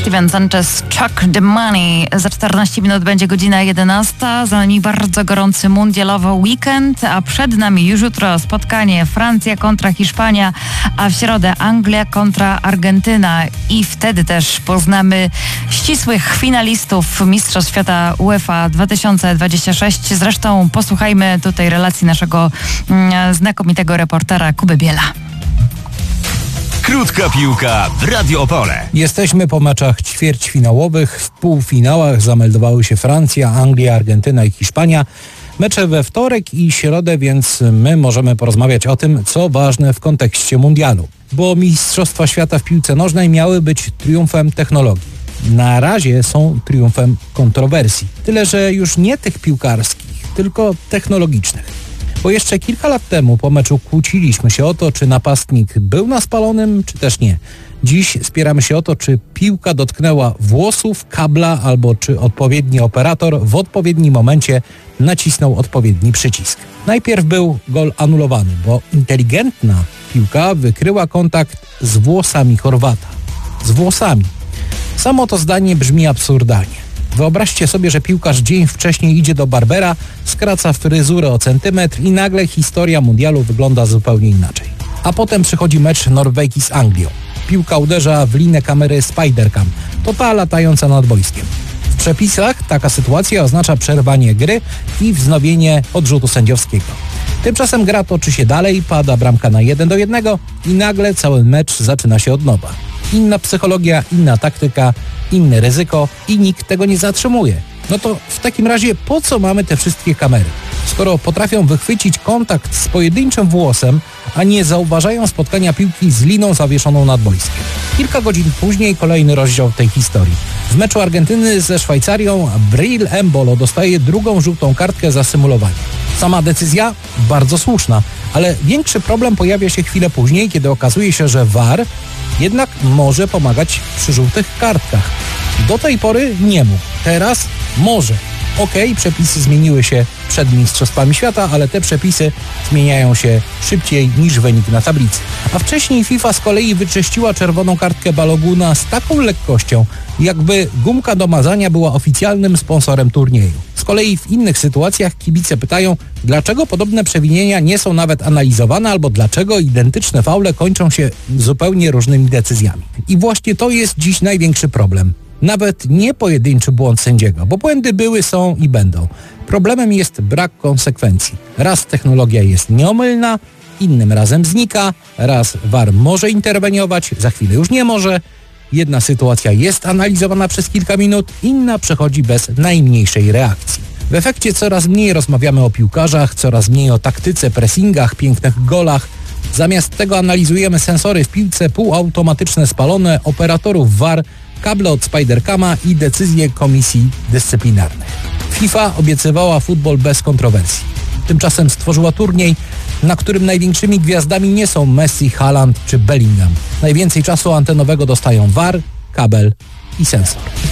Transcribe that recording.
Steven Sanchez, Chuck the Money. Za 14 minut będzie godzina 11. Za nami bardzo gorący mundialowy weekend, a przed nami już jutro spotkanie Francja kontra Hiszpania, a w środę Anglia kontra Argentyna. I wtedy też poznamy ścisłych finalistów Mistrzostw Świata UEFA 2026. Zresztą posłuchajmy tutaj relacji naszego znakomitego reportera Kuby Biela. Krótka piłka w Radio Opole. Jesteśmy po meczach ćwierćfinałowych. W półfinałach zameldowały się Francja, Anglia, Argentyna i Hiszpania. Mecze we wtorek i środę, więc my możemy porozmawiać o tym, co ważne w kontekście mundialu. Bo Mistrzostwa Świata w piłce nożnej miały być triumfem technologii. Na razie są triumfem kontrowersji. Tyle, że już nie tych piłkarskich, tylko technologicznych. Bo jeszcze kilka lat temu po meczu kłóciliśmy się o to, czy napastnik był na spalonym, czy też nie. Dziś spieramy się o to, czy piłka dotknęła włosów, kabla, albo czy odpowiedni operator w odpowiednim momencie nacisnął odpowiedni przycisk. Najpierw był gol anulowany, bo inteligentna piłka wykryła kontakt z włosami Chorwata. Z włosami. Samo to zdanie brzmi absurdalnie. Wyobraźcie sobie, że piłkarz dzień wcześniej idzie do barbera, skraca fryzurę o centymetr i nagle historia mundialu wygląda zupełnie inaczej. A potem przychodzi mecz Norwegii z Anglią. Piłka uderza w linę kamery Spidercam. To ta latająca nad boiskiem. W przepisach taka sytuacja oznacza przerwanie gry i wznowienie odrzutu sędziowskiego. Tymczasem gra toczy się dalej, pada bramka na 1-1 i nagle cały mecz zaczyna się od nowa. Inna psychologia, inna taktyka, inne ryzyko i nikt tego nie zatrzymuje. No to w takim razie po co mamy te wszystkie kamery? Skoro potrafią wychwycić kontakt z pojedynczym włosem, a nie zauważają spotkania piłki z liną zawieszoną nad boiskiem. Kilka godzin później kolejny rozdział tej historii. W meczu Argentyny ze Szwajcarią Bril Embolo dostaje drugą żółtą kartkę za symulowanie. Sama decyzja bardzo słuszna, ale większy problem pojawia się chwilę później, kiedy okazuje się, że VAR jednak może pomagać przy żółtych kartkach. Do tej pory nie mógł. Teraz może. Okej, przepisy zmieniły się przed Mistrzostwami Świata, ale te przepisy zmieniają się szybciej niż wynik na tablicy. A wcześniej FIFA z kolei wyczyściła czerwoną kartkę Baloguna z taką lekkością, jakby gumka do mazania była oficjalnym sponsorem turnieju. Z kolei w innych sytuacjach kibice pytają, dlaczego podobne przewinienia nie są nawet analizowane, albo dlaczego identyczne faule kończą się zupełnie różnymi decyzjami. I właśnie to jest dziś największy problem. Nawet nie pojedynczy błąd sędziego, bo błędy były, są i będą. Problemem jest brak konsekwencji. Raz technologia jest nieomylna, innym razem znika, raz VAR może interweniować, za chwilę już nie może. Jedna sytuacja jest analizowana przez kilka minut, inna przechodzi bez najmniejszej reakcji. W efekcie coraz mniej rozmawiamy o piłkarzach, coraz mniej o taktyce, pressingach, pięknych golach. Zamiast tego analizujemy sensory w piłce, półautomatyczne spalone, operatorów VAR, kable od Spidercama i decyzje komisji dyscyplinarnych. FIFA obiecywała futbol bez kontrowersji. Tymczasem stworzyła turniej, na którym największymi gwiazdami nie są Messi, Haaland czy Bellingham. Najwięcej czasu antenowego dostają VAR, kabel i sensor.